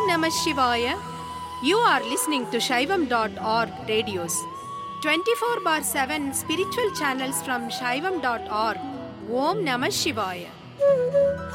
Namah Shivaya. You are listening to Shaivam.org radios. 24/7 spiritual channels from Shaivam.org. Om Namah Shivaya.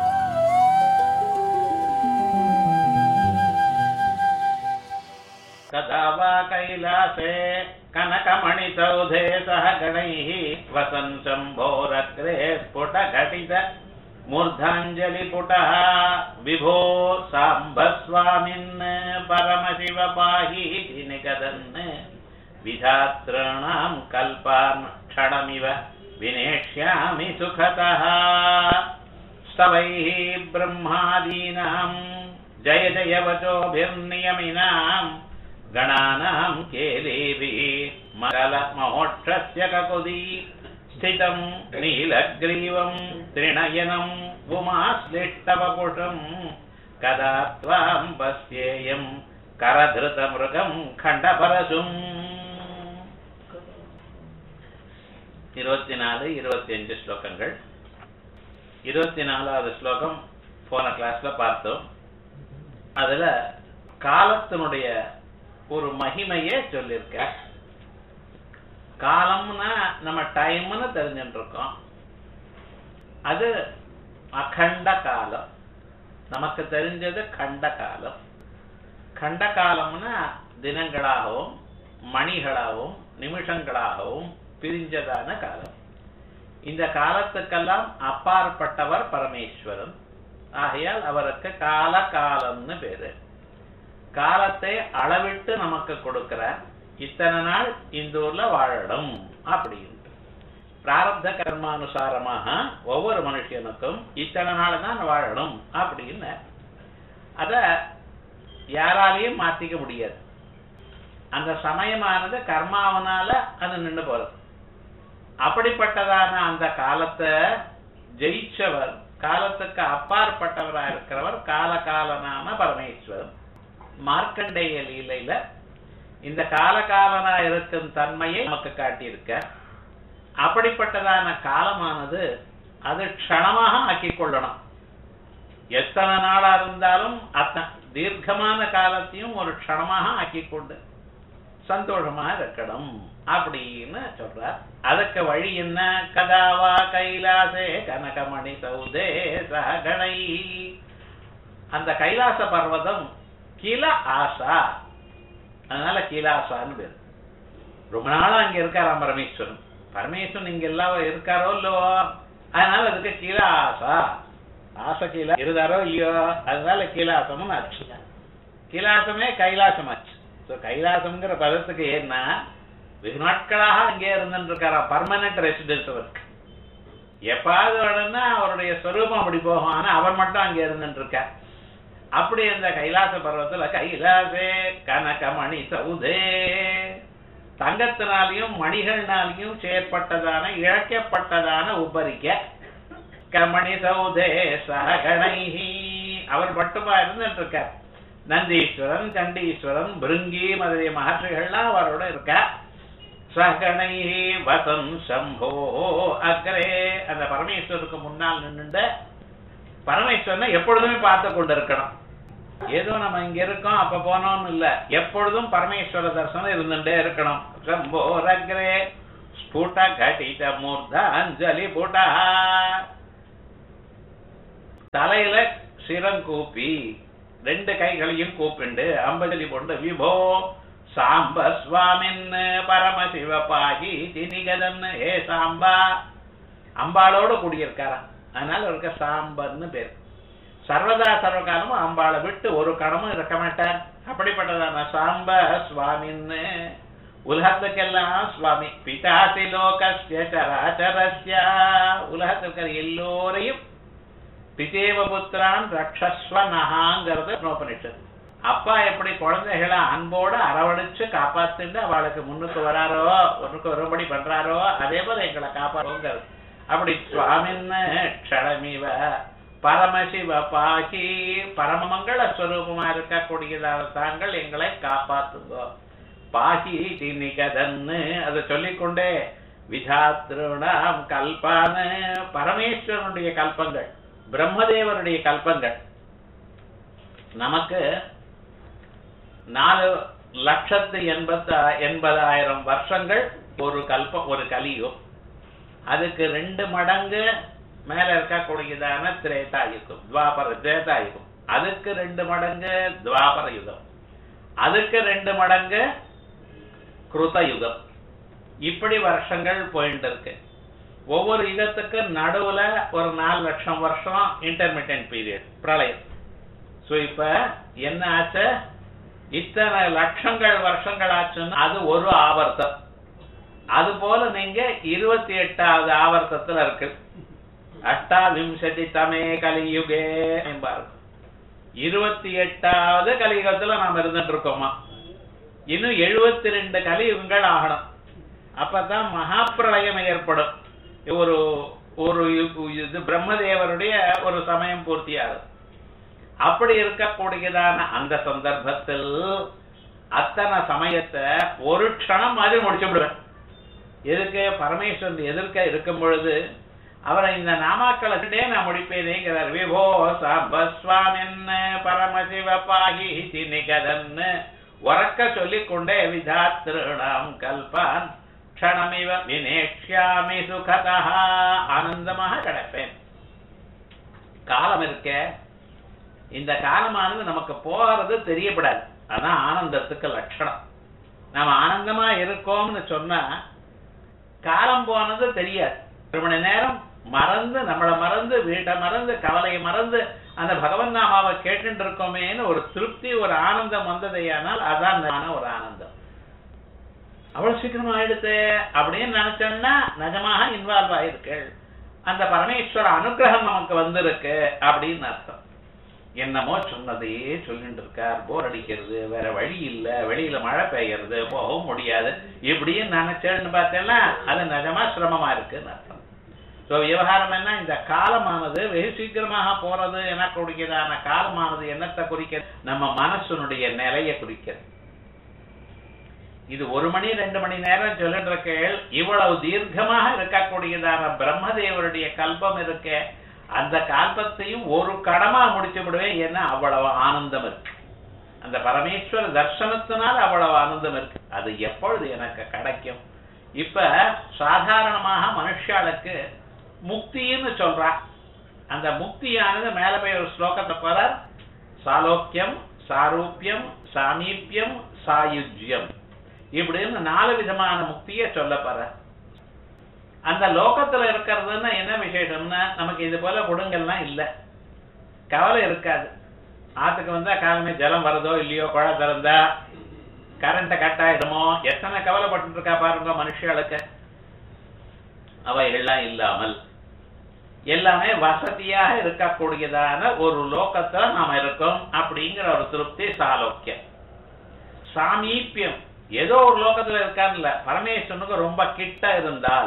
कदा वा कैलासे कनकमणिसौधे सह गणैः वसन् शम्भोरग्रे स्फुटघटित मूर्धाञ्जलिपुटः विभो साम्ब स्वामिन् परमशिव पाहि निगदन् विधातॄणां कल्पान् क्षणमिव विनेष्यामि सुखतः स्तवैः ब्रह्मादीनां जय जय वचोभिर्नियमिनां गणानां केलेभिः मकलमहोक्षस्य ककुदी स्थितं नीलग्रीवं त्रिणयनं उमाश्लिष्टवपुषं कदा त्वां पश्येयं करधृतमृगं खण्डपरशुम् 24-25 ஸ்லோகங்கள். 24வது ஸ்லோகம் போன கிளாஸ்ல பார்த்தோம். அதுல காலத்தினுடைய ஒரு மகிமையே சொல்லியிருக்க. காலம்னா நம்ம டைம்னு தெரிஞ்சுட்டு இருக்கோம். அது அகண்ட காலம். நமக்கு தெரிஞ்சது கண்ட காலம். கண்ட காலம்னா தினங்களாகவும் மணிகளாகவும் நிமிஷங்களாகவும் பிரிஞ்சதான காலம். இந்த காலத்துக்கெல்லாம் அப்பாற்பட்டவர் பரமேஸ்வரன். ஆகையால் அவருக்கு கால காலம்னு பேரு. காலத்தை அளவிட்டு நமக்கு கொடுக்கிறார். இத்தனை நாள் இந்த ஊர்ல வாழணும் அப்படின்னு பிராரப்த கர்மானுசாரமாக ஒவ்வொரு மனுஷனுக்கும் இத்தனை நாள் தான் வாழணும் அப்படின்னு அத யாராலையும் மாத்திக்க முடியாது. அந்த சமயமானது கர்மாவனால அது நின்று போறது. அப்படிப்பட்டதான அந்த காலத்தை ஜெயிச்சவர், காலத்துக்கு அப்பாற்பட்டவராக இருக்கிறவர் காலகாலனான பரமேஸ்வரன். மார்க்கண்டேய லீலையில இந்த காலகாலனா இருக்கும் தன்மையை நமக்கு காட்டியிருக்க. அப்படிப்பட்டதான காலமானது அது க்ஷணமாக ஆக்கிக் கொள்ளணும். எத்தனை நாளா இருந்தாலும் தீர்க்கமான காலத்தையும் ஒரு க்ஷணமாக ஆக்கிக் கொண்டு சந்தோஷமா இருக்கணும் அப்படின்னு சொல்றார். அதுக்கு வழி என்ன? கதாவா கைலாசே கனகமணி சௌதே சகணை. அந்த கைலாச பர்வதம் கீழ ஆசா, அதனால கீழாசான்னு பேரு. ரொம்ப நாளா அங்க இருக்காராம் பரமேஸ்வரன். பரமேஸ்வரன் இங்க எல்லாம் இருக்காரோ இல்லவோ, அதனால அதுக்கு கீழ ஆசா. ஆசை கீழே இருந்தாரோ இல்லையோ, அதனால கீழாசமும் ஆச்சு. கீழாசமே கைலாசம் ஆச்சு. கைலாசம்ங்கிற பதத்துக்கு ஏன்னா வெகு நாட்களாக அங்கே இருந்துட்டு இருக்காரா, பர்மனன்ட் ரெசிடென்ஸ் அவருக்கு. எப்பாவது வேணும்னா அவருடைய ஸ்வரூபம் அப்படி போகும், ஆனா அவர் மட்டும் அங்கே இருந்துட்டு இருக்கார். அப்படி அந்த கைலாச பர்வத்துல கைலாசே கனகமணி சௌதே, தங்கத்தினாலையும் மணிகள்னாலையும் செயற்பட்டதான இழக்கப்பட்டதான உபரிக்க கமணி சௌதே சகணைஹி, அவர் மட்டுமா இருந்துட்டு இருக்கார். நந்தீஸ்வரன், சண்டீஸ்வரன், பிருங்கி முதலிய மகர்ஷிகள்லாம் அவரோட இருக்க. சகணைஹி வசம் சம்போ அக்ரே, அந்த பரமேஸ்வருக்கு முன்னால் நின்றுண்ட பரமேஸ்வரனை எப்பொழுதுமே பார்த்து கொண்டு இருக்கணும். ஏதோ நம்ம இங்க இருக்கோம் அப்ப போனோம்னு இல்ல, எப்பொழுதும் பரமேஸ்வர தரிசனம் இருந்துட்டே இருக்கணும். சம்போரக்ரே ஸ்புட கடித மூர்தாஞ்சலி புடா, தலையில சிரங்கூப்பி ரெண்டு கைகளையும் கூப்பிண்டு அம்பஜலி கொண்டு விபோ சாம்ப சுவாமின் பரமசிவ பாகி தினிகதன், ஹே சாம்பா, அம்பாளோடு கூடியிருக்காரா, அதனால இருக்க சாம்பன்னு பேர். சர்வதா சர்வகாலமும் அம்பாளை விட்டு ஒரு கணமும் இருக்க மாட்டார். அப்படிப்பட்டதான சாம்ப சுவாமின்னு, உலகத்துக்கெல்லாம் சுவாமி. பிதாசி லோகஸ்ய சராச்சரஸ்ய, உலகத்துக்கு எல்லோரையும் பிதேவ புத்திரான் ரக்ஷஸ்வ நகாங்கிறது உபனிஷத். அப்பா எப்படி குழந்தைகளை அன்போடு அரவணைச்சு காப்பாத்துட்டு அவளுக்கு முன்னுக்கு வராரோ, ஒன்னுக்கு வரும்படி பண்றாரோ, அதே போல எங்களை காப்பாற்றுங்கிறது. அப்படி சுவாமின்னு க்ஷணமிவ பரமசிவ பாகி, பரமமங்கள ஸ்வரூபமா இருக்கக்கூடியதான தாங்கள் எங்களை காப்பாத்துங்கோ. பாகி தினிகதன்னு அதை சொல்லிக்கொண்டே விதாத்ருணாம் கல்பான்னு, பரமேஸ்வரனுடைய கல்பங்கள், பிரம்மதேவனுடைய கல்பங்கள், நமக்கு 4,80,000 வருஷங்கள் ஒரு கல்பம், ஒரு கலியுகம். அதுக்கு 2 மடங்கு மேல இருக்கக்கூடியதான திரேதாயுகம், திரேதாயுகம். அதுக்கு 2 மடங்கு துவாபர யுகம், அதுக்கு 2 மடங்கு கிருத யுகம். இப்படி வருஷங்கள் போயிட்டு இருக்கு. ஒவ்வொரு யுகத்துக்கு நடுவுல ஒரு 4 லட்சம் வருஷம் இன்டர்மிட்டன்ட் பீரியட், பிரளயம். சோ இப்ப என்ன ஆச்சு, இத்தனை லட்சங்கள் வருஷங்கள் ஆச்சுன்னா அது ஒரு ஆவர்த்தம். அது போல நீங்க 28வது ஆவர்த்தத்துல இருக்கு. அஷ்டாவிம்சதிதமே கலியுகே என்பார். 28வது கலியுகத்துல நாம இருந்துட்டு இருக்கோமா. இன்னும் 72 கலியுகங்கள் ஆகணும். அப்பதான் மகாபிரளயம் ஏற்படும். ஒரு ஒரு இது பிரம்மதேவருடைய ஒரு சமயம் பூர்த்தியாகும். அப்படி இருக்கக்கூடியதான அந்த சந்தர்ப்பத்தில் அத்தனை சமயத்தை ஒரு க்ஷணம் மாதிரி முடிச்சு விடுவேன். எதுக்கு, பரமேஸ்வரன் எதிர்க்க இருக்கும் பொழுது அவரை இந்த நாமாக்களே நான் முடிப்பேனேங்கிறார். விபோ சாம்பஸ்வாமின் பரமசிவ பாகி நிகதன் உறக்க சொல்லிக்கொண்டே விதாத்ருணாம் கல்பான் க்ஷணமிவ வினேஷ்யாமி சுகதா, ஆனந்தமாக கிடப்பேன். காலம் இருக்க, இந்த காலமானது நமக்கு போகிறது தெரியப்படாது. அதான் ஆனந்தத்துக்கு லட்சணம். நாம ஆனந்தமா இருக்கோம்னு சொன்னா காலம் போனது தெரியாது. 1 மணி நேரம் மறந்து, நம்மளை மறந்து, வீட்டை மறந்து, கவலையை மறந்து அந்த பகவன் நாமாவை கேட்டு இருக்கோமேன்னு ஒரு திருப்தி, ஒரு ஆனந்தம் வந்ததையானால் அதான் ஒரு ஆனந்தம். அவ்வளவு சீக்கிரமா ஆயிடுத்து அப்படின்னு நினைச்சோம்னா நிஜமாக இன்வால்வ் ஆயிருக்கு. அந்த பரமேஸ்வர அனுகிரகம் நமக்கு வந்திருக்கு அப்படின்னு அர்த்தம். என்னமோ சொன்னதையே சொல்லிட்டு இருக்கார், போர் அடிக்கிறது, வேற வழி இல்ல, வெளியில மழை பெய்யறது, போகவும் முடியாது, இப்படின்னு நினைச்சேன்னு பார்த்தேன்னா அது நிஜமா சிரமமா இருக்குன்னு அர்த்தம். சோ விவகாரம் என்ன, இந்த காலமானது வெகு சீக்கிரமாக போறது எனக்கூடியதான காலமானது என்னத்தை குறிக்க, நம்ம மனசுனுடைய நிலையை குறிக்கிறது. இது 1 மணி 2 மணி நேரம் சொல்லிட்டு இருக்கேள். இவ்வளவு தீர்க்கமாக இருக்கக்கூடியதான பிரம்மதேவருடைய கல்பம் இருக்க, அந்த கல்பத்தையும் ஒரு கடமா முடிச்சு விடுவேன். ஏன்னா அவ்வளவு ஆனந்தம் இருக்கு. அந்த பரமேஸ்வர தர்சனத்தினால் அவ்வளவு ஆனந்தம் இருக்கு. அது எப்பொழுது எனக்கு கிடைக்கும்? இப்ப சாதாரணமாக மனுஷாளுக்கு முக்தின்னு சொல்றா. அந்த முக்தியானது மேல போய் ஒரு ஸ்லோகத்தை போற, சாலோக்கியம், சாரூபியம், சாமீபியம், சாயுஜ்யம், இப்படின்னு 4 விதமான முக்தியை சொல்ல போற. அந்த லோகத்துல இருக்கிறதுன்னா என்ன விசேஷம்னா, நமக்கு இது போல குடுங்கள்லாம் இல்ல, கவலை இருக்காது. ஆத்துக்கு வந்தா காலமே ஜலம் வருதோ இல்லையோ, குழா திறந்தா கரண்ட கட் ஆயிடுமோ, எத்தனை கவலைப்பட்டு இருக்கா பாருங்க மனுஷர்களுக்கு. அவைகள்லாம் இல்லாமல் எல்லாமே வசதியாக இருக்கக்கூடியதான ஒரு லோகத்துல நாம இருக்கோம் அப்படிங்கிற ஒரு திருப்தி சாலோக்கியம். சாமீபியம், ஏதோ ஒரு லோகத்துல இருக்கான்ல, பரமேஸ்வரனுக்கு ரொம்ப கிட்ட இருந்தா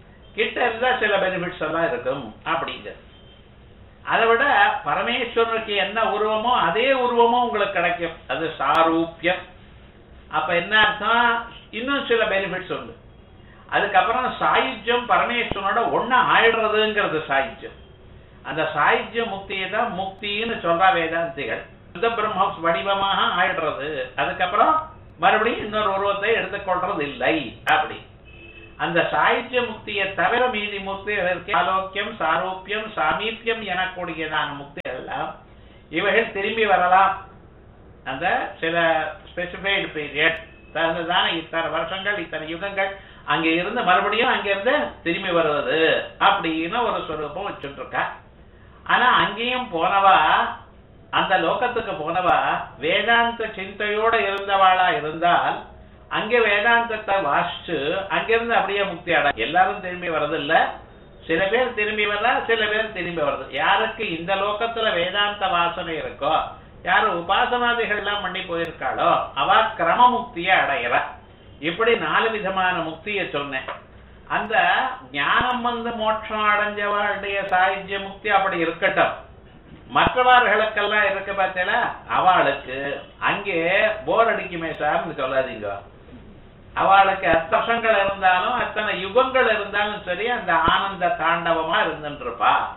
சில பெனிஃபிட்ஸ் எல்லாம் இருக்கும் அப்படிங்கிறது. அதை விட பரமேஸ்வரனுக்கு என்ன உருவமோ அதே உருவமோ உங்களுக்கு கிடைக்கும், அது சாரூபியம். அப்ப என்ன அர்த்தம், இன்னும் சில பெனிஃபிட்ஸ் உண்டு. அதுக்கப்புறம் சாயுஜ்யம், பரமேஸ்வரனோட ஒண்ணு ஆயிடுறதுங்கிறது சாயுஜ்யம். அந்த சாயுஜ்ய முக்தியை தான் முக்தின்னு சொல்றா வேதாந்திகள். சுத்த பிரம்ம வடிவமாக ஆயிடுறது, அதுக்கப்புறம் மறுபடியும் இன்னொரு உருவத்தை எடுத்துக்கொள்றது இல்லை அப்படி. அந்த சாயுஜ்ய முக்தியை தவிர மீதி முக்தி ஆலோக்கியம், சாரூபியம், சாமீபியம் எனக்கூடியதான முக்தி எல்லாம் இவைகள் திரும்பி வரலாம். அந்த சில ஸ்பெசிஃபைடு பீரியட் தகுந்ததான இத்தனை வருஷங்கள், இத்தனை யுகங்கள் அங்கே இருந்து மறுபடியும் அங்கிருந்து திரும்பி வருவது அப்படின்னு ஒரு ஸ்வரூபம் வச்சுட்டு இருக்கா. ஆனா அங்கேயும் போனவா, அந்த லோகத்துக்கு போனவா வேதாந்த சிந்தையோட இருந்தவாளா இருந்தால் அங்கே வேதாந்தத்தை வாசிச்சு அங்கிருந்து அப்படியே முக்தி அட. எல்லாரும் திரும்பி வர்றதில்ல, சில பேர் திரும்பி வர்றா, சில பேர் திரும்பி வருது. யாருக்கு இந்த லோகத்துல வேதாந்த வாசனை இருக்கோ, யாரு உபாசனாதிகள் எல்லாம் பண்ணி போயிருக்காளோ அவ கிரம முக்தியை அடையிற. இப்படி 4 விதமான முக்தியை சொன்னேன். அந்த ஞானம் வந்து மோட்சம் அடைஞ்சவாளுடைய சாயுஜ்ய முக்தி அப்படி இருக்கட்டும். மற்றவர்களுக்கெல்லாம் இருக்க பார்த்தல, அவளுக்கு அங்கே போர் அடிக்குமே சார்னு சொல்லாதீங்க. அவளுக்கு அத்தர்ஷங்கள் இருந்தாலும் அத்தனை யுகங்கள் இருந்தாலும் சரி அந்த ஆனந்த தாண்டவமா இருந்துருப்பா.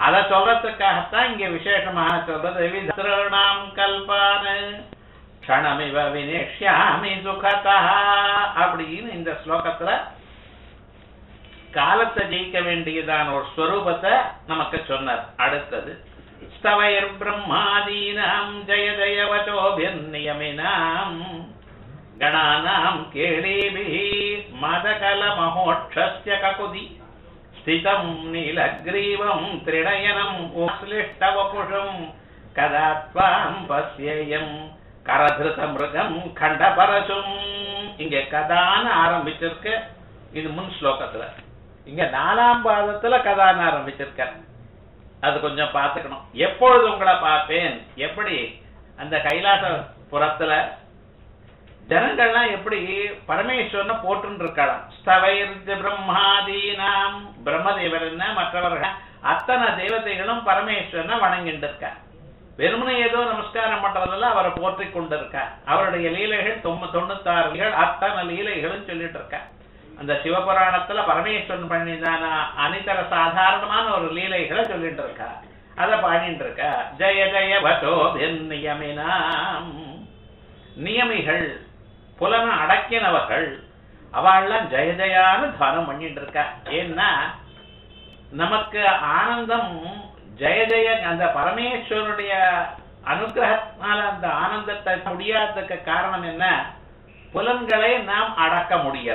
அதை சொல்றதுக்காகத்தான் இங்க விசேஷமாக சொல்றது. வித்ரணாம் கல்பான க்ஷணமிவ வினேஷ்யாமி சுகதா அப்படின்னு இந்த ஸ்லோகத்துல காலத்தை ஜெயிக்க வேண்டியதான ஒரு ஸ்வரூபத்தை நமக்கு சொன்னார். அடுத்தது ஸ்தவைர் பிரம்மாதீனாம் ஜய ஜய வச்சோபிர்நியமினாம் கணானாம் கேளீபிஹி மதகல மஹோட்சஸ்ய ககுதி ஸ்திதம் நீலக்ரீவம் திரிணயனம் உஸ்லிஷ்டவபுஷம் கதாத்வாம் பஸ்யேயம் கரதிருத மிருகம் கண்டபரசும். இங்க கதான்னு ஆரம்பிச்சிருக்க, இது முன் ஸ்லோகத்துல. இங்க 4ஆம் பாதத்துல கதான்னு ஆரம்பிச்சிருக்க. அது கொஞ்சம் பார்த்துக்கணும். எப்பொழுது உங்களை பார்ப்பேன், எப்படி அந்த கைலாச புறத்துல ஜனங்கள்லாம் எப்படி பரமேஸ்வரனை போட்டு இருக்கலாம். ஸ்தவைர் பிரம்மாதீனாம், பிரம்மதேவர் என்ன மற்றவர்கள் அத்தனை தேவதைகளும் பரமேஸ்வரனை வணங்கிட்டு இருக்க. வெறுமனை ஏதோ நமஸ்காரம் பண்றதுல அவரை போற்றி கொண்டு இருக்க. அவருடைய லீலைகள் 96 அத்தனை லீலைகளும் சொல்லிட்டு இருக்க. அந்த சிவபுராணத்துல பரமேஸ்வரன் பண்ணிதான அனிதர சாதாரணமான ஒரு லீலைகளை சொல்லிட்டு இருக்கா. அதை பாடிட்டு இருக்க. ஜய ஜய வசோபிர்நியமினாம், நியமிகள் புலன அடக்கினவர்கள் அவள்லாம் ஜெய ஜயான்னு தானம் பண்ணிட்டு இருக்கா. ஏன்னா நமக்கு ஆனந்தம் ஜெய ஜெய அந்த பரமேஸ்வருடைய அனுகிரகத்தினால அந்த ஆனந்தத்தை முடியாததுக்கு காரணம் என்ன? புலன்களை நாம் அடக்க முடியல.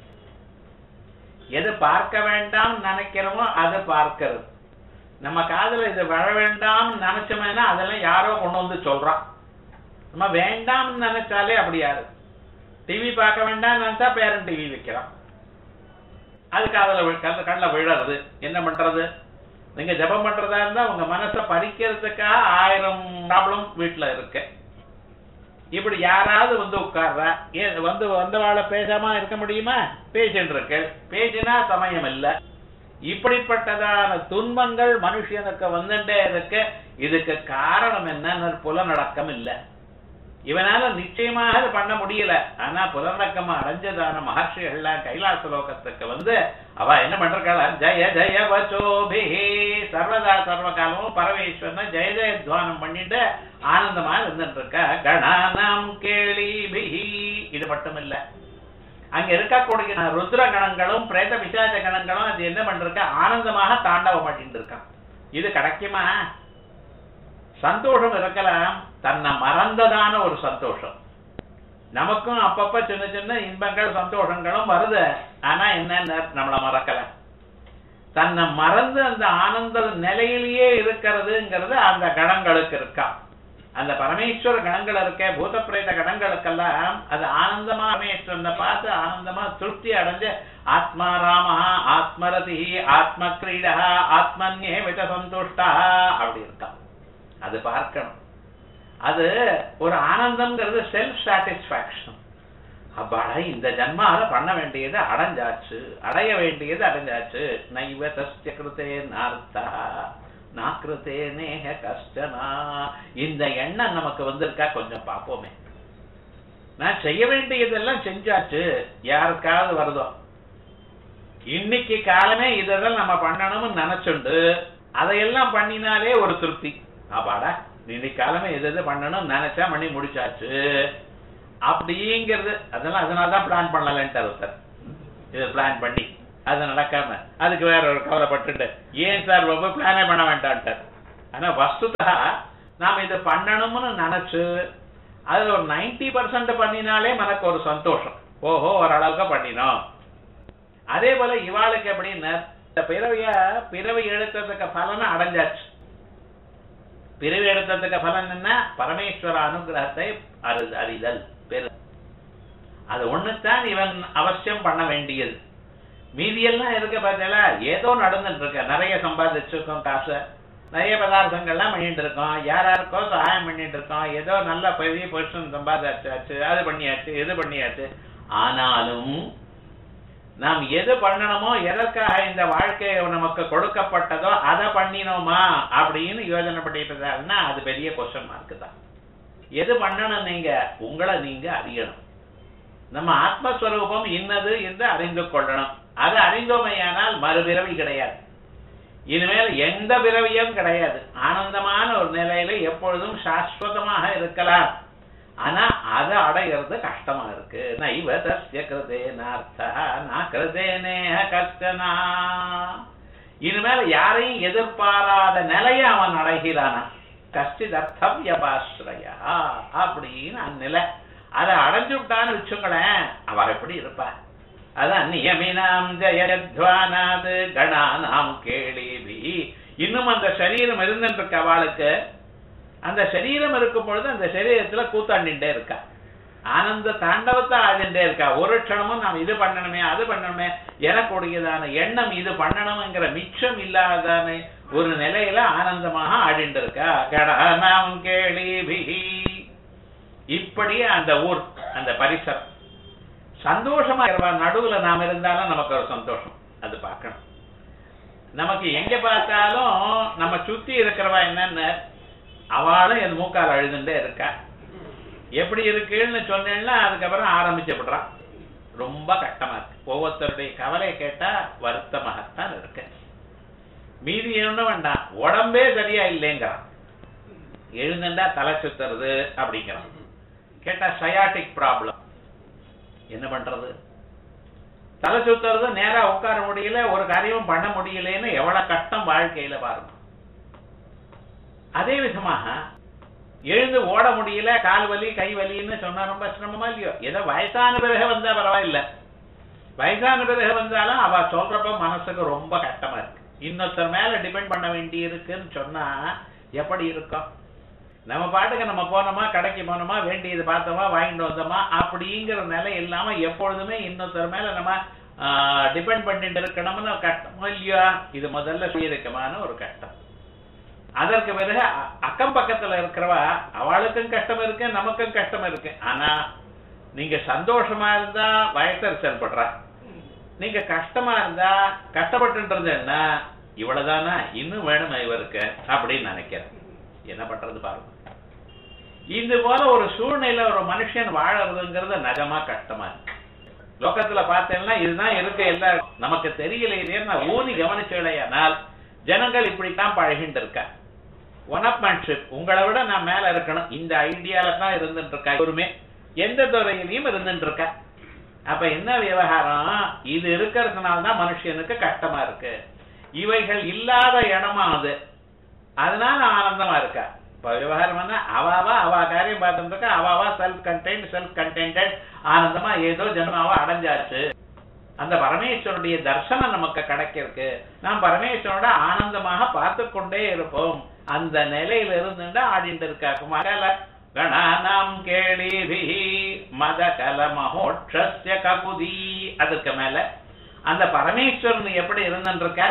எது பார்க்க வேண்டாம் நினைக்கிறோமோ அது பார்க்கிறது. நம்ம காதுல இது வர வேண்டாம் நினைச்சோம்னா அதெல்லாம் யாரோ கொண்டு வந்து சொல்றான். நம்ம வேண்டாம் நினைச்சாலே அப்படி யாரு டிவி பார்க்க வேண்டாம் நினைச்சா பேரன் டிவி வைக்கிறான். அது காதுல கண்ணில் விழறது. என்ன பண்றது? நீங்க ஜபம் பண்றதா இருந்தா உங்க மனசை பறிக்கிறதுக்காக 1000 ப்ராப்ளம் வீட்டுல இருக்கு. இப்படி யாராவது வந்து உட்கார்றா, வந்தவாளை பேசாம இருக்க முடியுமா? பேசிட்டு இருக்கு. பேசினா சமயம் இல்லை. இப்படிப்பட்டதான துன்பங்கள் மனுஷனுக்கு வந்துட்டே இருக்கு. இதுக்கு காரணம் என்ன? புலநடக்கம் இல்லை. இவனால நிச்சயமாக அது பண்ண முடியல. ஆனா புலநடக்கம் அடைஞ்சதான மகர்ஷிகள்லாம் கைலாச லோகத்துக்கு வந்து அவ என்ன பண்றாளா? ஜய ஜய வச்சோபிஹி, சர்வதா சர்வ காலமும் பரமேஸ்வரனை ஜெய ஜெயத்வானம் பண்ணிட்டு ஆனந்தமா இருந்துட்டு இருக்கா. கணானாம் கேளீபிஹி, இது மட்டும் இல்ல, அங்க இருக்கக்கூடிய ருத்ர கணங்களும் பிரேத பிசாச கணங்களும் அது என்ன பண்றா? ஆனந்தமாக தாண்டவம் பண்ணிட்டு இருக்கான். இது கிடைக்குமா? சந்தோஷம் இருக்கலாம், தன்னை மறந்ததான ஒரு சந்தோஷம். நமக்கும் அப்பப்ப சின்ன சின்ன இன்பங்கள் சந்தோஷங்களும் வருது. ஆனா என்ன, நம்மளை மறக்கல. தன்னை மறந்து அந்த ஆனந்த நிலையிலேயே இருக்கிறதுங்கிறது அந்த கணங்களுக்கு இருக்கா. அந்த பரமேஸ்வர கணங்கள் இருக்க, பூத பிரேத கணங்களுக்கெல்லாம் அது ஆனந்தமா பரமேஸ்வரனை பார்த்து ஆனந்தமா திருப்தி அடைஞ்சு ஆத்மா ராம ஆத்மரதி ஆத்ம கிரீடா ஆத்மன்யே வித சந்துஷ்டா அப்படி இருக்கா. அது பார்க்கணும். அது ஒரு ஆனந்தம்ங்கிறது செல்ஃப் சாட்டிஸ்பாக்சன். அப்பாடா இந்த ஜன்மால பண்ண வேண்டியது அடைஞ்சாச்சு, அடைய வேண்டியது அடைஞ்சாச்சு. நைவ தஸ்ய கிருதே நார்த்தா நாக்கிருத்தே நேஹ கஷ்டனா. இந்த எண்ணம் நமக்கு வந்திருக்கா? கொஞ்சம் பார்ப்போமே. நான் செய்ய வேண்டியதெல்லாம் செஞ்சாச்சு. யாருக்காவது வருதோ? இன்னைக்கு காலமே இதெல்லாம் நம்ம பண்ணணும்னு நினைச்சுண்டு அதையெல்லாம் பண்ணினாலே ஒரு திருப்தி. அப்பாடா இன்னைக்கு காலமே எது பண்ணணும் நினைச்சா பண்ணி முடிச்சாச்சு அப்படிங்கிறது. அதனாலதான் பிளான் பண்ணலன்ட்டு ஒருத்தர். இதை பிளான் பண்ணி அது நடக்காம அதுக்கு வேற ஒரு கவலைப்பட்டு ஏன் சார் ரொம்ப பிளானே பண்ண வேண்டான்ட்டார். ஆனா வஸ்துதா நாம இதை பண்ணணும்னு நினைச்சு அதுல ஒரு 90% பண்ணினாலே మనకు ஒரு சந்தோஷம். ஓஹோ ஓரளவுக்கு பண்ணினோம். அதே போல இவாளுக்கு எப்படின்னா பிறவி எடுத்ததுக்கு பலனை அடைஞ்சாச்சு. பிறவி எடுத்ததுக்கு பலன் என்ன? பரமேஸ்வர அனுகிரகத்தை அறிதல். அது ஒண்ணுதான் இவன் அவசியம் பண்ண வேண்டியது. மீதியெல்லாம் இருக்க பார்த்தா ஏதோ நடந்துட்டு இருக்க. நிறைய சம்பாதிச்சிருக்கோம், காசு நிறைய பதார்த்தங்கள்லாம் பண்ணிட்டு இருக்கோம், யாராருக்கோ சகாயம் பண்ணிட்டு இருக்கோம், ஏதோ நல்ல பெரிய பொசிஷன் சம்பாதிச்சாச்சு, அது பண்ணியாச்சு இது பண்ணியாச்சு. ஆனாலும் நாம் எது பண்ணணுமோ, எதற்காக இந்த வாழ்க்கை நமக்கு கொடுக்கப்பட்டதோ அதை பண்ணினோமா அப்படின்னு யோசனை பண்ணிட்டு அது பெரிய கொஸ்டின் மார்க் தான். எது பண்ணணும்? நீங்க உங்களை நீங்க அறியணும். நம்ம ஆத்மஸ்வரூபம் இன்னது என்று அறிந்து கொள்ளணும். அது அறிந்தோமையானால் மறுபிறவி கிடையாது. இனிமேல் எந்த பிறவியும் கிடையாது. ஆனந்தமான ஒரு நிலையில எப்பொழுதும் சாஸ்வதமாக இருக்கலாம். ஆனா அதை அடைகிறது கஷ்டமா இருக்கு. நைவ தஸ்ய கிருதேனார்த்தா ந கிருதேனேஹ கஷ்டனா. இனிமேல் யாரையும் எதிர்பாராத நிலையை அவன் அடைகிறானா. கஷ்டிதர்த்தவ்யபாஸ்ரயா அப்படின்னு அந்நிலை. அதை அடைஞ்சு விட்டான்னு வச்சுங்களேன், அவ எப்படி இருப்பா? அதான் நியமினாம் ஜெயத்வானாது கணானாம் கேளிபி. இன்னும் அந்த சரீரம் இருந்துட்டு இருக்க அவளுக்கு. அந்த சரீரம் இருக்கும் பொழுது அந்த சரீரத்துல கூத்தாண்டின்டே இருக்கா, ஆனந்த தாண்டவத்தை ஆடிண்டே இருக்கா. ஒரு க்ஷணமும் நாம் இது பண்ணணுமே அது பண்ணணுமே எனக்குடையதான எண்ணம் இது பண்ணணும்ங்கிற மிச்சம் இல்லாதான ஒரு நிலையில ஆனந்தமாக ஆடிண்டு இருக்கா. கணானாம் கேளிபி. இப்படி அந்த ஊர் அந்த பரிசரம் சந்தோஷமா இருப்பா. நடுவுல நாம் இருந்தாலும் நமக்கு ஒரு சந்தோஷம் அது பார்க்கணும். நமக்கு எங்க பார்த்தாலும் நம்ம சுத்தி இருக்கிறவா என்னன்னு அவளும் என் மூக்கால் அழுதுண்டே இருக்கா. எப்படி இருக்குன்னு சொன்னேன்னா அதுக்கப்புறம் ஆரம்பிச்சப்படுறான். ரொம்ப கஷ்டமா இருக்கு. ஒவ்வொருத்தருடைய கவலையை கேட்டா வருத்தமாகத்தான் இருக்கு. மீதி என்ன வேண்டாம், உடம்பே சரியா இல்லைங்கிறான். எழுந்துண்டா தலை சுத்துறது அப்படிங்கிறான். கேட்டா சயாட்டிக் ப்ராப்ளம். என்ன பண்றது? தலை சுத்துறது, நேரா உட்கார முடியல, ஒரு காரியமும் பண்ண முடியலன்னு எவ்வளவு கஷ்டம் வாழ்க்கையில பாருங்க. அதே விதமாக எழுந்து ஓட முடியல, கால் வலி கை வலின்னு சொன்னா ரொம்ப சிரமமா இல்லையோ? ஏதோ வயசான பிறகு வந்தா பரவாயில்ல. வயசான பிறகு வந்தாலும் அவ சொல்றப்ப மனசுக்கு ரொம்ப கஷ்டமா இருக்கு. இன்னொருத்தர் மேல டிபெண்ட் பண்ண வேண்டி இருக்குன்னு சொன்னா எப்படி இருக்கும்? நம்ம பாட்டுக்கு நம்ம போனோமா, கடைக்கு போனோமா, வேண்டியது பார்த்தோமா, வாங்கிட்டு வந்தோமா அப்படிங்கிற நிலை இல்லாம எப்பொழுதுமே இன்னொருத்தர் மேல நம்ம டிபெண்ட் பண்ணிட்டு இருக்கணும்னு கஷ்டமோ இல்லையா? இது முதல்ல சீரக்கமான ஒரு கஷ்டம். அதற்கு பிறகு அக்கம் பக்கத்துல இருக்கிறவா அவளுக்கும் கஷ்டம் இருக்கு, நமக்கும் கஷ்டம் இருக்கு. ஆனா நீங்க சந்தோஷமா இருந்தா வயசர் செயல்படுறா, நீங்க கஷ்டமா இருந்தா கஷ்டப்பட்டு என்ன இவ்வளவுதானா, இன்னும் வேணுமா இவருக்கு அப்படின்னு நினைக்கிறேன். என்ன பண்றது பாருங்க. இது போல ஒரு சூழ்நிலை ஒரு மனுஷன் வாழறதுங்கிறது நகமா கஷ்டமா இருக்கு. லோகத்துல பார்த்தேன்னா இதுதான் இருக்கு, எல்லாம் நமக்கு தெரியலையே. நான் ஊனி கவனிச்சலையானால் ஜனங்கள் இப்படித்தான் பழகிட்டு இருக்கா. ஒனப்மேன்ஷிப், உங்களை விட நான் மேல இருக்கணும், இந்த ஐடியால தான் இருந்துட்டு இருக்கா. ஒருமே எந்த துறையிலையும் இருந்துட்டு இருக்கா. அப்ப என்ன விவகாரம்? இது இருக்கிறதுனால்தான் மனுஷனுக்கு கஷ்டமா இருக்கு. இவைகள் இல்லாத இடமா அது, அதனால ஆனந்தமா இருக்கா. இப்ப விவகாரம் அவாவா அவ காரியம் பார்த்துட்டு இருக்கா. அவாவா செல்ஃப் கண்டென்டட் ஆனந்தமா ஏதோ ஜென்மாவா அடைஞ்சாச்சு. அந்த பரமேஸ்வரனுடைய தர்சனம் நமக்கு கிடைக்கிறதுக்கு நாம் பரமேஸ்வரனோட ஆனந்தமாக பார்த்து கொண்டே இருப்போம். அந்த நிலையில இருந்து ஆடிட்டு இருக்காக்கு. மகல கணானாம் கேளிபி மதகல மகோட்சஸ்ய ககுதி. அதுக்கு மேல அந்த பரமேஸ்வரன் எப்படி இருந்துட்டு இருக்க?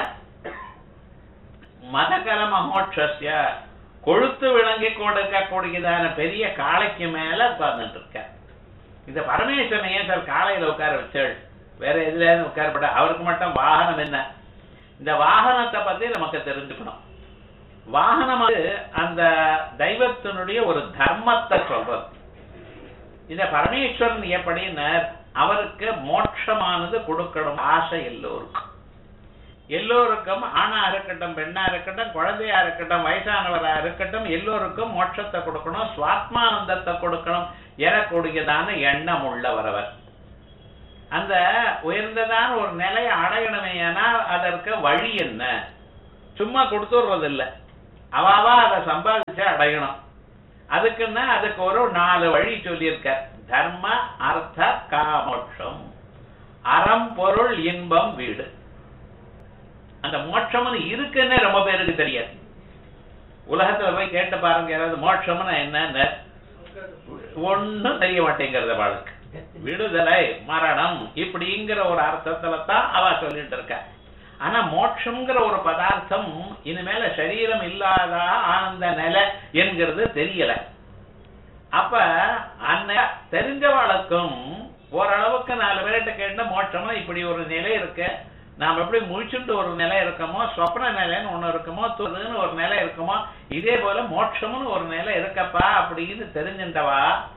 மதகல மகோட்சஸ்ய, கொழுத்து விளங்கி கொடுக்கக்கூடியதான பெரிய காளைக்கு மேல உட்கார்ந்துட்டு இருக்க. இந்த பரமேஸ்வரன் ஏன் சார் காளையில உட்கார வச்சாள், வேற எதுல உட்காரப்பட? அவருக்கு மட்டும் வாகனம் என்ன? இந்த வாகனத்தை பத்தி நமக்கு தெரிஞ்சுக்கணும். வாகனம் அந்த தெய்வத்தினுடைய ஒரு தர்மத்தை சொல்றது. இந்த பரமேஸ்வரன் எப்படின்னு அவருக்கு மோட்சமானது கொடுக்கணும் ஆசை எல்லோருக்கும். எல்லோருக்கும், ஆணா இருக்கட்டும், பெண்ணா இருக்கட்டும், குழந்தையா இருக்கட்டும், வயசானவரா இருக்கட்டும், எல்லோருக்கும் மோட்சத்தை கொடுக்கணும், சுவாத்மானந்தத்தை கொடுக்கணும் எனக்கூடியதான எண்ணம் உள்ளவர் அவர். அந்த உயர்ந்ததான ஒரு நிலையை அடையணுமே. ஆனால் அதற்கு வழி என்ன? சும்மா கொடுத்துடுறதில்லை, அவாவா அதை சம்பாதிச்சு அடையணும். அதுக்குன்னா அதுக்கு ஒரு 4 வழி சொல்லியிருக்க. தர்ம அர்த்த காமோட்சம், அறம் பொருள் இன்பம் வீடு. அந்த மோட்சம்னு இருக்குன்னு ரொம்ப பேருக்கு தெரியாது. உலகத்துல போய் கேட்டு பாருங்க, யாராவது மோட்சம்னு என்னன்னு ஒன்னும் தெரிய மாட்டேங்கிறத வாழ்க்கை. விடுதலை, மரணம் இப்படிங்கிற ஒரு அர்த்தத்துல தான் அவ சொல்லிட்டு இருக்க. ஆனா மோட்சம்ங்கிற ஒரு பதார்த்தம் இனிமேல சரீரம் இல்லாத ஆனந்த நிலை என்கிறது தெரியல. அப்ப அன்ன தெரிஞ்சவாளுக்கும் ஓரளவுக்கு 4 பேர்கிட்ட கேட்ட மோட்சமா இப்படி ஒரு நிலை இருக்கு, நாம் எப்படி முழிச்சுட்டு ஒரு நிலை இருக்கமோ, சொப்ன நிலைன்னு ஒண்ணு இருக்குமோ, துன்னு ஒரு நிலை இருக்குமோ, இதே போல மோட்சம்னு ஒரு நிலை இருக்கப்பா அப்படின்னு தெரிஞ்சுட்டவா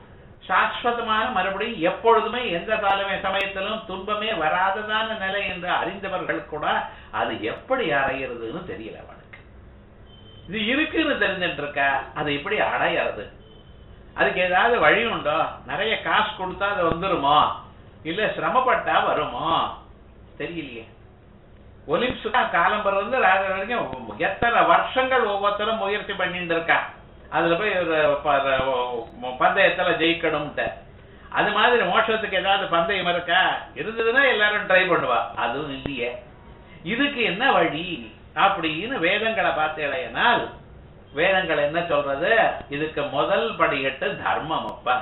சாஸ்வதமான மறுபடியும் எப்பொழுதுமே எந்த சமயத்திலும் துன்பமே வராததான நிலை என்று அறிந்தவர்கள் கூட அது எப்படி அடையிறதுன்னு தெரியல அவனுக்கு. இது இருக்குன்னு தெரிஞ்சுட்டு இருக்கா, அது எப்படி அடையிறது? அதுக்கு ஏதாவது வழி உண்டோ? நிறைய காசு கொடுத்தா அது வந்துருமோ, இல்ல சிரமப்பட்டா வருமோ? தெரியலையே. ஒலிம்பிக்ஸ் காலம்பரம் வந்து வரைக்கும் எத்தனை வருஷங்கள் ஒவ்வொருத்தரும் முயற்சி பண்ணிட்டு இருக்கா, அதுல போய் பந்தயத்துல ஜெயிக்கணும்ட்ட. அது மாதிரி மோட்சத்துக்கு ஏதாவது பந்தயம் இருக்கா? இருந்ததுன்னா எல்லாரும் ட்ரை பண்ணுவா, அதுவும் இல்லையே. இதுக்கு என்ன வழி அப்படின்னு வேதங்களை பார்த்தேனால் வேதங்கள் என்ன சொல்றது? இதுக்கு முதல் படிக்கட்டு தர்மம். அப்பா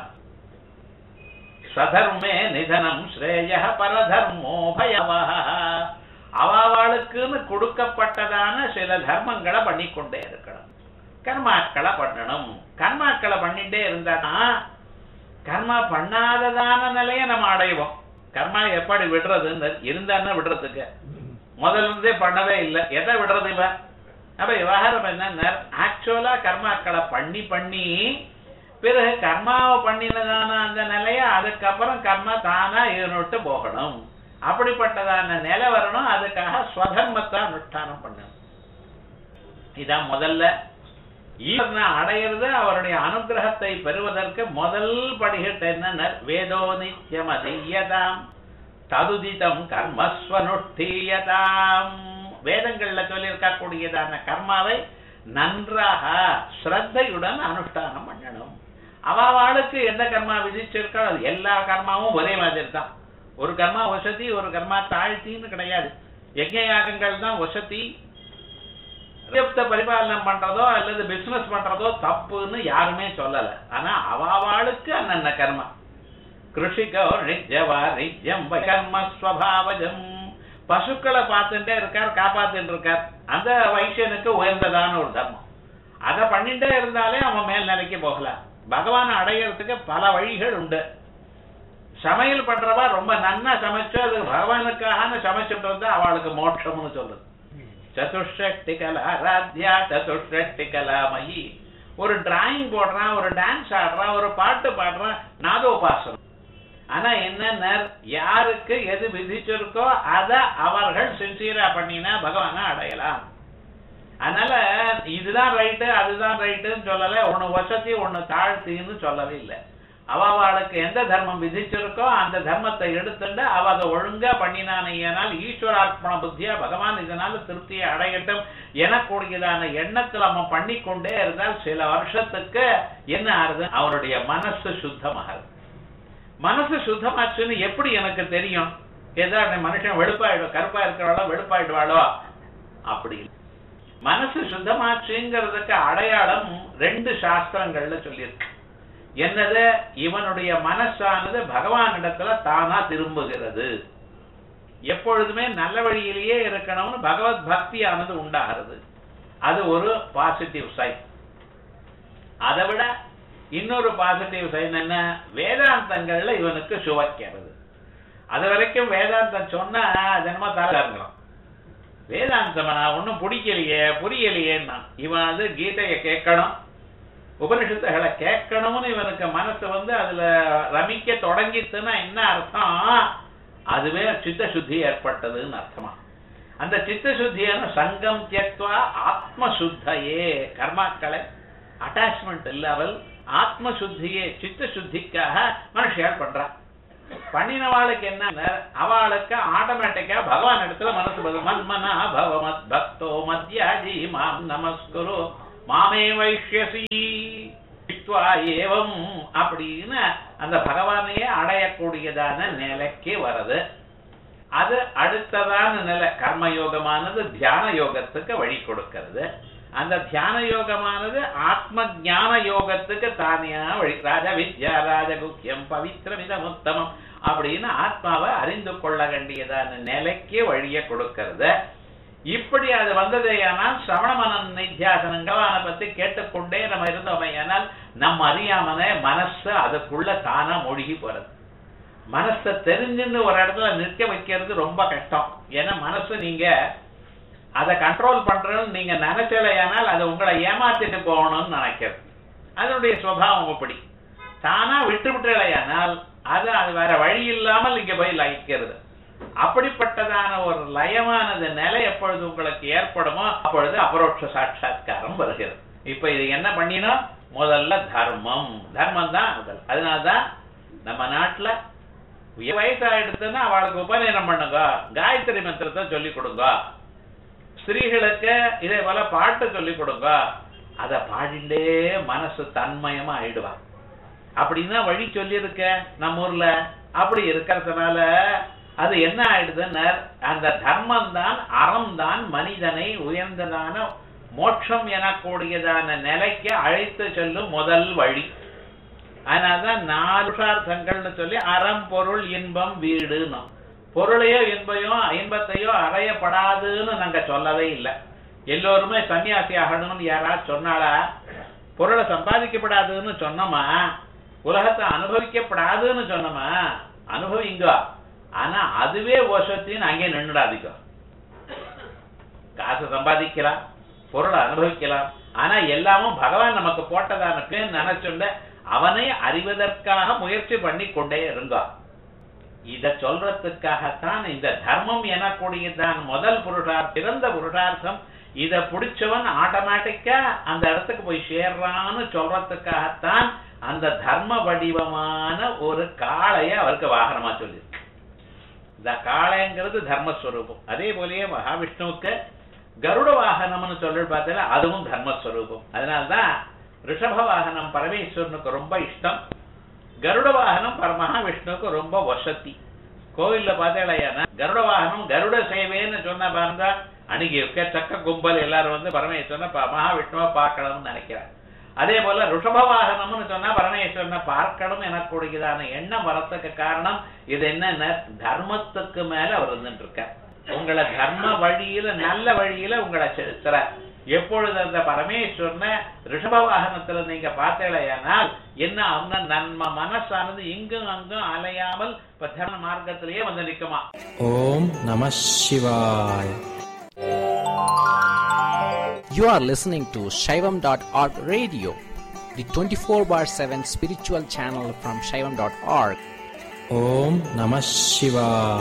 சதர்மே நிதனம் ஸ்ரேய பரதர்மோ பயவஹ. அவளுக்குன்னு கொடுக்கப்பட்டதான சில தர்மங்களை பண்ணிக்கொண்டே இருக்கணும், கர்மாக்களை பண்ணணும். கர்மாக்களை பண்ணிட்டே இருந்தானா கர்மா பண்ணாததான நிலையை நம்ம அடைவோம். கர்மா எப்படி விடுறதுன்னு இருந்தான்னு விடுறதுக்கு முதல்ல இருந்தே பண்ணவே இல்லை, எதை விடுறது இவ? அப்ப விவகாரம் என்ன? ஆக்சுவலா கர்மாக்களை பண்ணி பண்ணி பிறகு கர்மாவை பண்ணினதான அந்த நிலைய அதுக்கப்புறம் கர்மா தானா இவனுட்டு போகணும். அப்படிப்பட்டதான நிலை வரணும். அதுக்காக ஸ்வதர்மத்தை அனுஷ்டானம் பண்ணணும். இதான் முதல்ல ஈஸ்வரனை அடையிறது. அவருடைய அனுகிரகத்தை பெறுவதற்கு முதல் படிகட்டு என்ன? வேதோ நித்யம் அதீயதாம் ததுதிதம் கர்மஸ்வனுஷ்டீயதாம். வேதங்கள்ல சொல்லியிருக்கக்கூடியதான கர்மாவை நன்றாக ஸ்ரத்தையுடன் அனுஷ்டானம் பண்ணணும். அவளுக்கு எந்த கர்மா விதிச்சிருக்கோ அது எல்லா கர்மாவும் ஒரே மாதிரி தான். ஒரு கர்மா வசதி, ஒரு கர்மா தாழ்த்தின்னு கிடையாது. யஜ்ஞ யாகங்கள் தான் வசதி. பரிபாலனம் பண்றதோ அல்லது பிசினஸ் பண்றதோ தப்புன்னு யாருமே சொல்லல. ஆனா அவளுக்கு அண்ணன்ன கர்மா. கிருஷிகோ நிஜவா நிஜம் கர்மஸ்வபாவஜம். பசுக்களை பார்த்துட்டே இருக்கார், காப்பாத்துட்டு இருக்கார். அந்த வைசியனுக்கு உயர்ந்ததான ஒரு தர்மம். அதை பண்ணிட்டே இருந்தாலே அவன் மேல் நிலைக்கு போகலாம். பகவானை அடையிறதுக்கு பல வழிகள் உண்டு. சமையல் பண்றவா ரொம்ப நன்னா சமைச்சு அது பகவானுக்காக சமைச்சுட்டு இருந்தா அவளுக்கு மோட்சம்னு சொல்லுது. சதுஷ்டி கலா ராத்யா சதுஷ்டி கலாமயி. ஒரு டிராயிங் போடுறான், ஒரு டான்ஸ் ஆடுறான், ஒரு பாட்டு பாடுறான், நாதோபாசனம். ஆனா என்ன, யாருக்கு எது விதிச்சிருக்கோ அதை அவர்கள் சின்சியரா பண்ணினா பகவானை அடையலாம். அதனால இதுதான் ரைட்டு அதுதான் ரைட்டுன்னு சொல்லல, ஒண்ணு வசதி ஒண்ணு தாழ்த்தின்னு சொல்லவே இல்லை. அவளுக்கு எந்த தர்மம் விதிச்சிருக்கோ அந்த தர்மத்தை எடுத்துட்டு அவ அதை ஒழுங்கா பண்ணினானால் ஈஸ்வரார்ப்பண புத்தியா பகவான் இதனால திருப்தியை அடையட்டும் எனக்கூடியதான எண்ணத்துல நம்ம பண்ணிக்கொண்டே இருந்தால் சில வருஷத்துக்கு என்ன ஆகுது? அவருடைய மனசு சுத்தமாகுது. மனசு சுத்தமாச்சுன்னு எப்படி எனக்கு தெரியும்? ஏதாவது மனுஷன் வெளுப்பாயிடும், கருப்பா இருக்கிறாளோ வெளுப்பாயிடுவாளோ? அப்படி மனசு சுத்தமாச்சுங்கிறதுக்கு அடையாளம் 2 சாஸ்திரங்கள்ல சொல்லியிருக்கு. என்னது? இவனுடைய மனசானது பகவானிடத்துல தானா திரும்புகிறது. எப்பொழுதுமே நல்ல வழியிலேயே இருக்கணும்னு பகவத் பக்தியானது உண்டாகிறது. அது ஒரு பாசிட்டிவ் சைன். அதை விட இன்னொரு பாசிட்டிவ் சைன் என்ன? வேதாந்தங்கள்ல இவனுக்கு சுவைக்கிறது. அது வரைக்கும் வேதாந்தம் சொன்னா ஜென்ம தாராங்களாம். வேதாந்தம் நான் ஒன்னும் பிடிக்கலையே புரியலையேன்னா இவன் அது கீதையை கேட்கணும், உபனிஷத்துகளை கேட்கணும்னு இவனுக்கு மனசு வந்து அதுல ரமிக்க தொடங்கிட்டுன்னா என்ன அர்த்தம்? அதுவே சித்த சுத்தி ஏற்பட்டதுன்னு அர்த்தமா. அந்த சித்த சுத்தியான சங்கம் தியக்வா ஆத்மசுத்தையே, கர்மாக்களை அட்டாச்மெண்ட் இல்லாமல் ஆத்மசுத்தியே சித்த சுத்திக்காக மனுஷியால் பண்றான். பண்ணினவாளுக்கு என்ன? அவளுக்கு ஆட்டோமேட்டிக்கா பகவான் இடத்துல மனசு மன்மனா பவமத் பக்தோ மத்யாஜி மாம் நமஸ்குரு மாமே வைஷ்யசி ஏவம் அப்படின்னு அந்த பகவானையே அடையக்கூடியதான நிலைக்கு வருது. அது அடுத்ததான நிலை. கர்மயோகமானது தியான யோகத்துக்கு வழி கொடுக்கிறது. அந்த தியான யோகமானது ஆத்ம ஞான யோகத்துக்கு தானியா வழி. ராஜ வித்யா ராஜகுக்கியம் பவித்ரமிதம் உத்தமம் அப்படின்னு ஆத்மாவை அறிந்து கொள்ள வேண்டியதான நிலைக்கு வழிய கொடுக்கிறது. இப்படி அது வந்ததேயானால் சிரவணமன நித்தியாசனங்கள் அதை பத்தி கேட்டுக்கொண்டே நம்ம இருந்தோமையானால் நம்ம அறியாமலே மனசு அதுக்குள்ள தானா மூழ்கி போறது. மனசை தெரிஞ்சுன்னு ஒரு இடத்துல நிற்க வைக்கிறது ரொம்ப கஷ்டம். ஏன்னா மனசு நீங்க அதை கண்ட்ரோல் பண்றதுன்னு நீங்க நினைச்சலையானால் அது உங்களை ஏமாத்திட்டு போகணும்னு நினைக்கிறது. அதனுடைய சுபாவம் அப்படி. தானா விட்டுவிட்டலையானால் அது வேற வழி இல்லாமல் இங்க போய் லயிக்கிறது. அப்படிப்பட்டதான ஒரு லயமானது நிலை எப்பொழுது உங்களுக்கு ஏற்படுமோ அப்பொழுது அபரோட்ச சாட்சா்காரம் வருகிறது. இப்ப இது என்ன பண்ணினோம்? முதல்ல தர்மம் தான் முதல். அதனாலதான் நம்ம நாட்டுல வயசாயிடுதுன்னா அவளுக்கு உபநயனம் பண்ணுங்க, காயத்ரி மந்திரத்தை சொல்லிக் கொடுங்க, ஸ்திரீகளுக்கு இதே போல பாட்டு சொல்லிக் கொடுங்க. அத பாடிண்டே மனசு தன்மயமா ஆயிடுவா. அப்படின்னா வழி சொல்லி இருக்க நம்ம ஊர்ல. அப்படி இருக்கிறதுனால அது என்ன ஆயிடுதுன்னு அந்த தர்மம் தான் அறம் தான் மனிதனை உயர்ந்ததான மோட்சம் எனக்கூடியதான நிலைக்கு அழைத்து செல்லும் முதல் வழி. அதனாலதான் 4 புருஷார்த்தங்கள்னு சொல்லி அறம் பொருள் இன்பம் வீடுன்னு. பொருளையோ இன்பத்தையோ அறையப்படாதுன்னு நாங்க சொல்லவே இல்லை. எல்லோருமே சன்னியாசி ஆகணும்னு யாராவது சொன்னாலா? பொருளை சம்பாதிக்கப்படாதுன்னு சொன்னோமா? உலகத்தை அனுபவிக்கப்படாதுன்னு சொன்னோமா? அனுபவிங்க. ஆனா அதுவே வசத்தின்னு அங்கே நின்றுடாதீங்க. காசு சம்பாதிக்கலாம், பொருளை அனுபவிக்கலாம், ஆனா எல்லாமும் பகவான் நமக்கு போட்டதான பேர் நினைச்சுண்ட அவனை அறிவதற்காக முயற்சி பண்ணி கொண்டே இருங்க. இத சொல்றதுக்காகத்தான் இந்த தர்மம் எனக்கூடியதான் முதல் புருஷார்த்தம், சிறந்த புருஷார்த்தம். இத பிடிச்சவன் ஆட்டோமேட்டிக்கா அந்த இடத்துக்கு போய் சேர்றான்னு சொல்றதுக்காகத்தான் அந்த தர்ம வடிவமான ஒரு காளைய அவருக்கு வாகனமா சொல்லி. இந்த காளைங்கிறது தர்மஸ்வரூபம். அதே போலயே மகாவிஷ்ணுவுக்கு கருட வாகனம்னு சொல்லி பார்த்தா அதுவும் தர்மஸ்வரூபம். அதனால்தான் ரிஷப வாகனம் பரமேஸ்வரனுக்கு ரொம்ப இஷ்டம், கருட வாகனம் மகாவிஷ்ணுவுக்கு ரொம்ப வசதி. கோவில்ல பார்த்தேன்னா கருட வாகனம் கருட சேவைன்னு சொன்ன பாருங்க, அணுகி சக்க கும்பல் எல்லாரும் வந்து பரமேஸ்வரனை மகாவிஷ்ணுவை பார்க்கணும்னு நினைக்கிறார். அதே போல ரிஷப வாகனம்னு சொன்னா பரமேஸ்வரனை பார்க்கணும் எனக்கூடியதான எண்ணம் வரத்துக்கு காரணம் இது என்ன? தர்மத்துக்கு மேல அவர் இருந்துட்டு இருக்க. உங்களை தர்ம வழியில நல்ல வழியில உங்களை செலுத்துற. எப்பொழுது அந்த பரமேஸ்வரனை ரிஷப வாகனத்துல நீங்க பார்த்தேனால் என்ன ஆகும்னா நம்ம மனசானது இங்கும் அங்கும் அலையாமல் தர்ம மார்க்கத்திலேயே வந்து நிக்குமா. ஓம் நம சிவாய. You are listening to Shaivam.org radio, the 24/7 spiritual channel from Shaivam.org. Om Namah Shivaya.